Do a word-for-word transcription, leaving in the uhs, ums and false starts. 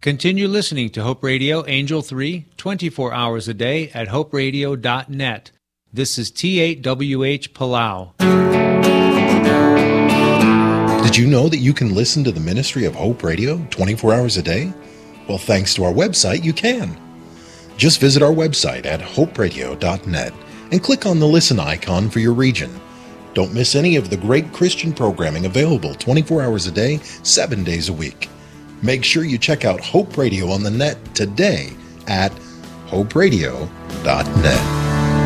Continue listening to Hope Radio Angel three, twenty-four hours a day at hope radio dot net. This is T eight W H Palau. Did you know that you can listen to the ministry of Hope Radio twenty-four hours a day? Well, thanks to our website, you can. Just visit our website at hope radio dot net and click on the listen icon for your region. Don't miss any of the great Christian programming available twenty-four hours a day, seven days a week. Make sure you check out Hope Radio on the net today at hope radio dot net.